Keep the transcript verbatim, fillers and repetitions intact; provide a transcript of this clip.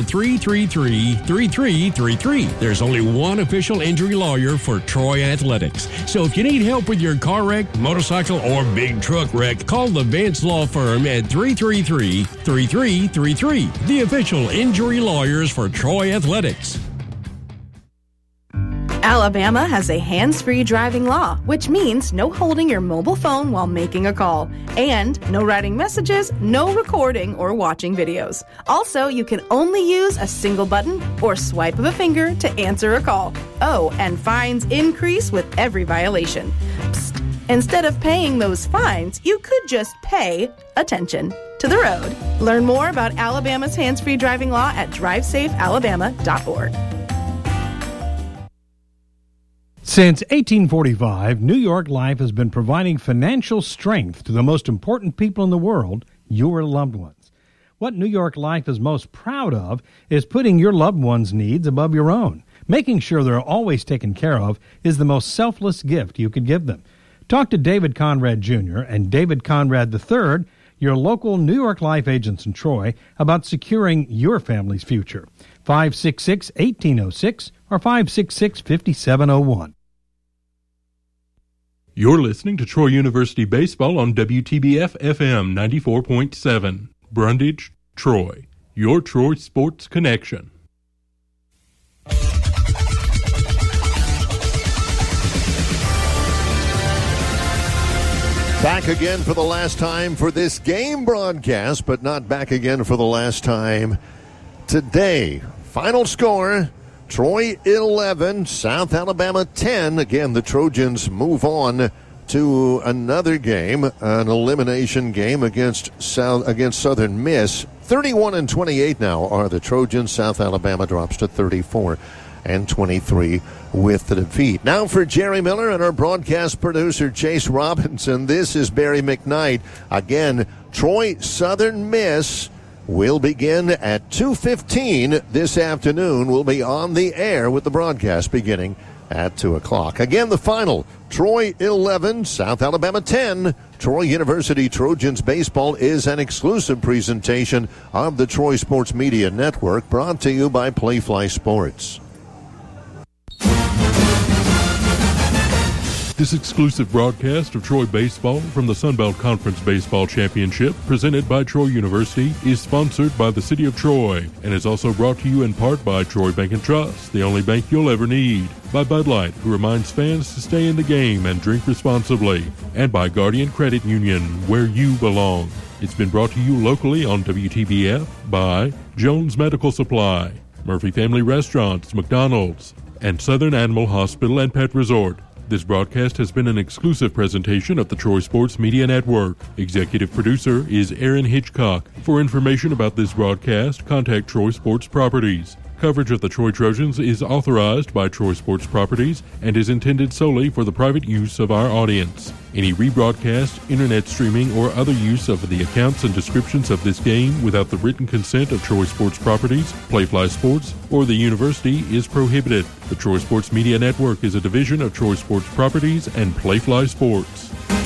call three three three, three three three three. There's only one official injury lawyer for Troy Athletics. So if you need help with your car wreck, motorcycle, or big truck wreck, call the Vance Law Firm at three three three, three three three three. The official injury lawyers for Troy Athletics. Alabama has a hands-free driving law, which means no holding your mobile phone while making a call, and no writing messages, no recording or watching videos. Also, you can only use a single button or swipe of a finger to answer a call. Oh, and fines increase with every violation. Psst. Instead of paying those fines, you could just pay attention to the road. Learn more about Alabama's hands-free driving law at drive safe alabama dot org. Since eighteen forty-five, New York Life has been providing financial strength to the most important people in the world, your loved ones. What New York Life is most proud of is putting your loved ones' needs above your own. Making sure they're always taken care of is the most selfless gift you could give them. Talk to David Conrad Junior and David Conrad the third, your local New York Life agents in Troy, about securing your family's future. five six six, one eight zero six or five six six, five seven zero one. You're listening to Troy University Baseball on W T B F F M ninety-four point seven. Brundage, Troy. Your Troy Sports Connection. Back again for the last time for this game broadcast, but not back again for the last time today. Final score, Troy eleven, South Alabama ten. Again, the Trojans move on to another game, an elimination game against South against Southern Miss. thirty-one and twenty-eight now are the Trojans. South Alabama drops to thirty-four and twenty-three with the defeat. Now for Jerry Miller and our broadcast producer Chase Robinson, this is Barry McKnight. Again, Troy Southern Miss will begin at two fifteen this afternoon. We'll be on the air with the broadcast beginning at two o'clock. Again, the final, Troy eleven, South Alabama ten. Troy University Trojans Baseball is an exclusive presentation of the Troy Sports Media Network, brought to you by Playfly Sports. This exclusive broadcast of Troy Baseball from the Sun Belt Conference Baseball Championship, presented by Troy University, is sponsored by the City of Troy and is also brought to you in part by Troy Bank and Trust, the only bank you'll ever need, by Bud Light, who reminds fans to stay in the game and drink responsibly, and by Guardian Credit Union, where you belong. It's been brought to you locally on W T B F by Jones Medical Supply, Murphy Family Restaurants, McDonald's, and Southern Animal Hospital and Pet Resort. This broadcast has been an exclusive presentation of the Troy Sports Media Network. Executive producer is Aaron Hitchcock. For information about this broadcast, contact Troy Sports Properties. Coverage of the Troy Trojans is authorized by Troy Sports Properties and is intended solely for the private use of our audience. Any rebroadcast, internet streaming, or other use of the accounts and descriptions of this game without the written consent of Troy Sports Properties, Playfly Sports, or the University is prohibited. The Troy Sports Media Network is a division of Troy Sports Properties and Playfly Sports.